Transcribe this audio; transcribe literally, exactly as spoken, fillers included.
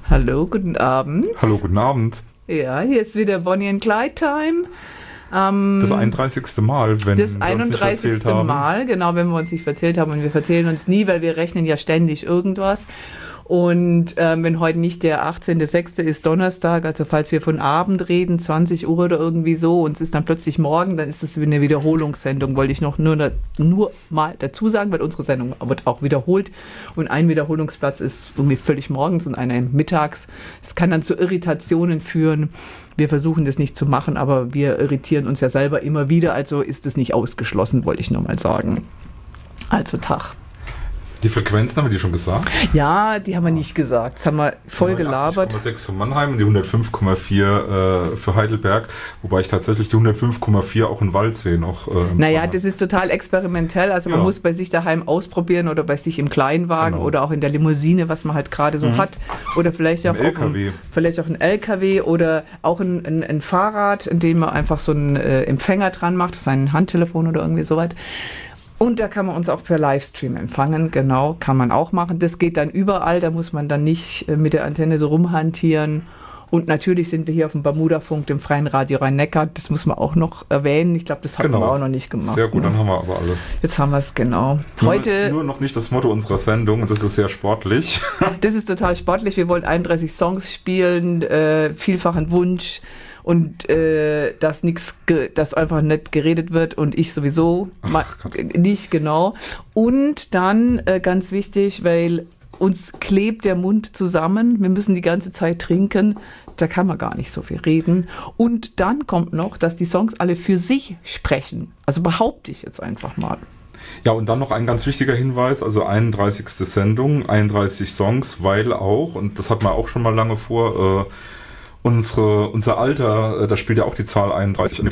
Hallo, guten Abend. Hallo, guten Abend. Ja, hier ist wieder Bonnie and Clyde Time. Ähm, das einunddreißigste Mal, wenn das wir uns nicht einunddreißigste verzählt haben. Mal, genau, wenn wir uns nicht verzählt haben. Und wir verzählen uns nie, weil wir rechnen ja ständig irgendwas. Und ähm, wenn heute nicht der achtzehnter sechste ist, Donnerstag, also falls wir von Abend reden, zwanzig Uhr oder irgendwie so, und es ist dann plötzlich morgen, dann ist das eine Wiederholungssendung, wollte ich noch nur, nur mal dazu sagen, weil unsere Sendung wird auch wiederholt und ein Wiederholungsplatz ist irgendwie völlig morgens und einer mittags. Es kann dann zu Irritationen führen. Wir versuchen das nicht zu machen, aber wir irritieren uns ja selber immer wieder, also ist es nicht ausgeschlossen, wollte ich nur mal sagen. Also Tag. Die Frequenzen haben wir die schon gesagt? Ja, die haben wir nicht gesagt. Das haben wir voll gelabert. neunundachtzig Komma sechs für Mannheim und die hundertfünf Komma vier äh, für Heidelberg, wobei ich tatsächlich die hundertfünf Komma vier auch in Waldsee noch... Äh, naja, das ist total experimentell. Also man ja. muss bei sich daheim ausprobieren oder bei sich im Kleinwagen genau. oder auch in der Limousine, was man halt gerade so mhm. hat. Oder vielleicht auch, L K W. Ein, vielleicht auch ein L K W oder auch ein, ein, ein Fahrrad, in dem man einfach so einen äh, Empfänger dran macht, sein Handtelefon oder irgendwie sowas. Und da kann man uns auch per Livestream empfangen, genau, kann man auch machen. Das geht dann überall, da muss man dann nicht mit der Antenne so rumhantieren. Und natürlich sind wir hier auf dem Bermudafunk, dem Freien Radio Rhein-Neckar, das muss man auch noch erwähnen. Ich glaube, das haben genau. wir auch noch nicht gemacht. Sehr gut, ne? Dann haben wir aber alles. Jetzt haben wir es, genau. Heute nur, nur noch nicht das Motto unserer Sendung, und das ist sehr sportlich. Das ist total sportlich, wir wollen einunddreißig Songs spielen, äh, vielfachen Wunsch. Und äh, dass nichts, dass einfach nicht geredet wird und ich sowieso Ach, nicht, genau. Und dann äh, ganz wichtig, weil uns klebt der Mund zusammen, wir müssen die ganze Zeit trinken, da kann man gar nicht so viel reden. Und dann kommt noch, dass die Songs alle für sich sprechen. Also behaupte ich jetzt einfach mal. Ja, und dann noch ein ganz wichtiger Hinweis, also einunddreißigste Sendung, einunddreißig Songs, weil auch, und das hat man auch schon mal lange vor, äh, Unsere, unser Alter, da spielt ja auch die Zahl einunddreißig.